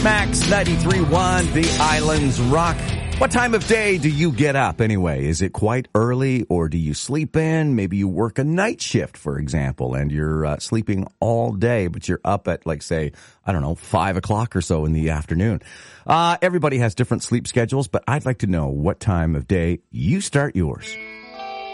Max 93.1, the islands rock. What time of day do you get up anyway? Is it quite early or do you sleep in? Maybe you work a night shift, for example, and you're sleeping all day, but you're up at, like, say, 5 o'clock or so in the afternoon. Everybody has different sleep schedules, but I'd like to know what time of day you start yours.